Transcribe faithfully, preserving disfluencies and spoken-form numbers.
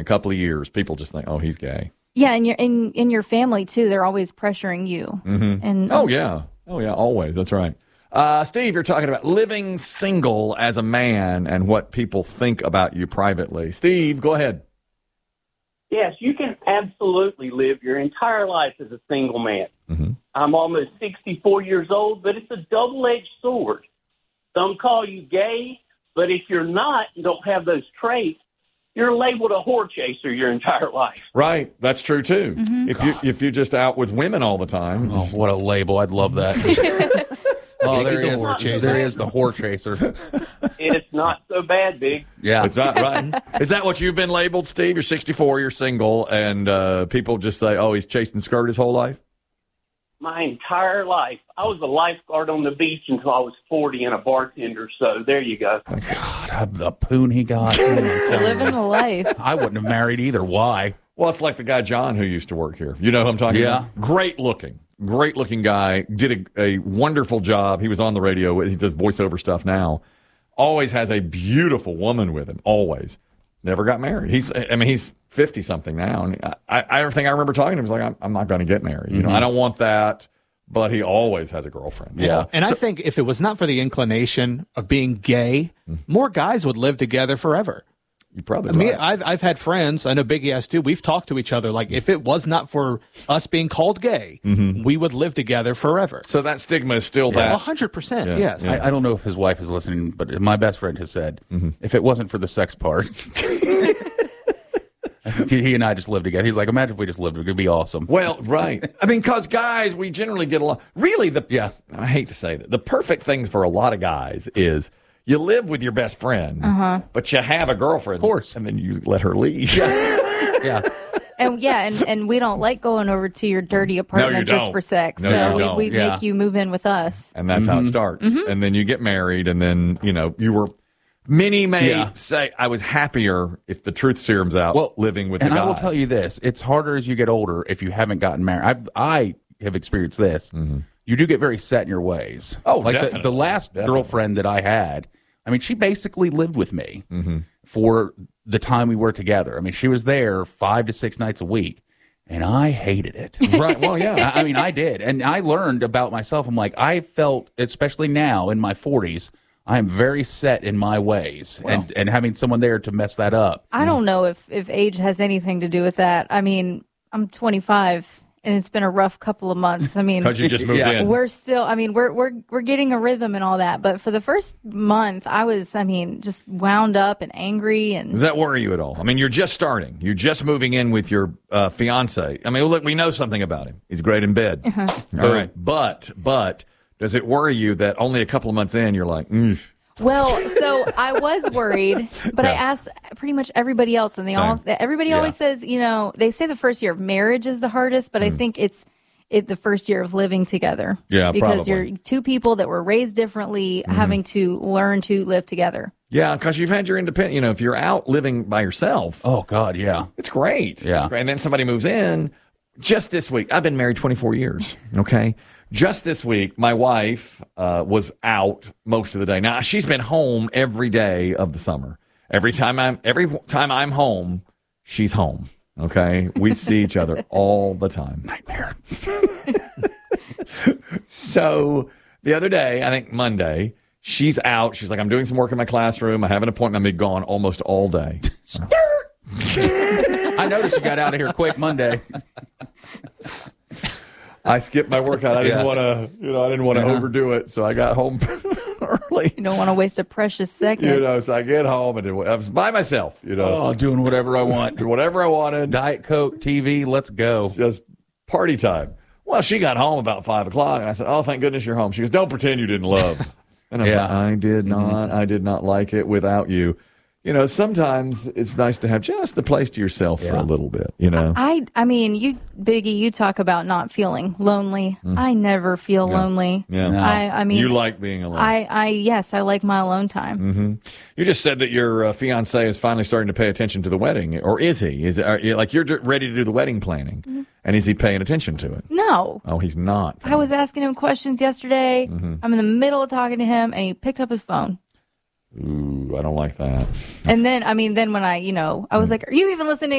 couple of years, people just think, oh, he's gay. Yeah, and your in in your family too. They're always pressuring you. Mm-hmm. And oh yeah, oh yeah, always. That's right. Uh, Steve, you're talking about living single as a man and what people think about you privately. Steve, go ahead. Yes, you can absolutely live your entire life as a single man. Mm-hmm. I'm almost sixty-four years old, but it's a double-edged sword. Some call you gay, but if you're not and don't have those traits, you're labeled a whore chaser your entire life. Right, that's true too. Mm-hmm. If you if you're just out with women all the time, oh, what a label! I'd love that. Oh, there he is. Chaser. There he is, the whore chaser. It's not so bad, Big. Yeah. It's not right. Is that what you've been labeled, Steve? You're sixty-four, you're single, and uh, people just say, oh, he's chasing skirt his whole life? My entire life. I was a lifeguard on the beach until I was forty and a bartender, so there you go. God, the poon he got. living the life. I wouldn't have married either. Why? Well, it's like the guy, John, who used to work here. You know who I'm talking Yeah. about? Great looking. Great looking guy. Did a, a wonderful job. He was on the radio. He does voiceover stuff now. Always has a beautiful woman with him. Always. Never got married. He's, I mean, he's fifty something now. And I, I don't think I remember talking to him. He's like, I'm, I'm not going to get married. You know, Mhm. I don't want that. But he always has a girlfriend. Yeah. And So- I think if it was not for the inclination of being gay, more guys would live together forever. You probably I mean, right. I've I've had friends. I know Biggie has too. We've talked to each other. Like, if it was not for us being called gay, Mhm. we would live together forever. So that stigma is still A that. hundred percent. Yeah. Yes. Yeah. I, I don't know if his wife is listening, but my best friend has said, Mhm. if it wasn't for the sex part, he, he and I just lived together. He's like, imagine if we just lived together. It'd be awesome. Well, right. I mean, because guys, we generally get along. Really, the Yeah. I hate to say that. The perfect things for a lot of guys is you live with your best friend, Uh-huh. but you have a girlfriend. Of course. And then you let her leave. Yeah. And yeah, and, and we don't like going over to your dirty apartment just don't. for sex. No, so you we, don't. we Yeah. make you move in with us. And that's how it Mhm. starts. Mm-hmm. And then you get married, and then, you know, you were. Many may Yeah. say, I was happier if the truth serum's out Well, living with and the guy. I will tell you this: it's harder as you get older if you haven't gotten married. I've, I have experienced this. You do get very set in your ways. Oh, like the, definitely. the last Definitely. girlfriend that I had. I mean, she basically lived with me Mm-hmm. for the time we were together. I mean, she was there five to six nights a week, and I hated it. Right. Well, yeah. I I mean, I did. And I learned about myself. I'm like, I felt, especially now in my forties, I am very set in my ways. And, and having someone there to mess that up. I don't know if, if age has anything to do with that. I mean, I'm twenty-five and it's been a rough couple of months. I mean, Because you just moved Yeah. in. we're still, I mean, we're, we're, we're getting a rhythm and all that. But for the first month, I was, I mean, just wound up and angry. And Does that worry you at all? I mean, you're just starting. You're just moving in with your uh, fiance. I mean, look, we know something about him. He's great in bed. Uh-huh. All right. But, but, does it worry you that only a couple of months in, you're like, mm, Well, so I was worried, but I Yeah. asked pretty much everybody else, and they Same. all everybody Yeah. always says, you know, they say the first year of marriage is the hardest, but I think it's it the first year of living together. Mm. Yeah, because probably. you're two people that were raised differently, having to learn to live together. yeah, because you've had your independent, you know, if you're out living by yourself, Oh, God, yeah. it's great. Yeah. It's great. And then somebody moves in. Just this week, I've been married twenty-four years. Okay. Just this week, my wife uh, was out most of the day. Now she's been home every day of the summer. Every time I'm every time I'm home, she's home. Okay. We see each other all the time. Nightmare. So the other day, I think Monday, she's out. She's like, I'm doing some work in my classroom. I have an appointment. I'm be gone almost all day. I noticed you got out of here quick Monday. I skipped my workout. I didn't Yeah. want to, you know, I didn't want to Uh-huh. overdo it. So I got home early. You don't want to waste a precious second. You know, so I get home and I was by myself, you know, Oh, doing whatever I want. do whatever I wanted, Diet Coke, T V, let's go. just party time. Well, she got home about five o'clock and I said, oh, thank goodness you're home. She goes, don't pretend you didn't love. And I was Yeah. like, I did not. I did not like it without you. You know, sometimes it's nice to have just the place to yourself for Yeah. a little bit, you know. I I mean, you Biggie, you talk about not feeling lonely. I never feel lonely. Yeah. No. I I mean, You like being alone. I I yes, I like my alone time. Mm-hmm. You just said that your uh, fiance is finally starting to pay attention to the wedding, or is he? Is are, you- like you're j- ready to do the wedding planning, Mm-hmm. and is he paying attention to it? No. Oh, he's not. I was asking him questions yesterday. Mm-hmm. I'm in the middle of talking to him, and he picked up his phone. Ooh, I don't like that. And then, I mean, then when I, you know, I was like, "Are you even listening?"